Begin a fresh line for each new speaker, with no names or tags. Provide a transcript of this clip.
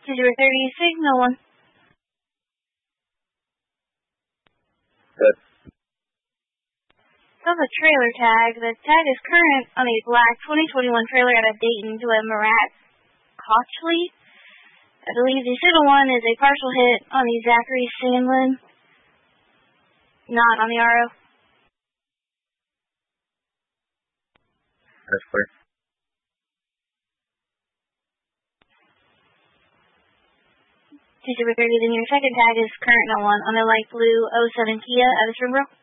2-0-36, no one.
Good.
So the trailer tag. The tag is current on a black 2021 trailer out of Dayton to a Marat Cotchley. I believe the civil one is a partial hit on the Zachary Sandlin, not on the RO.
That's clear.
Then your second tag is current on one on the light blue 07 Kia out of Springboro.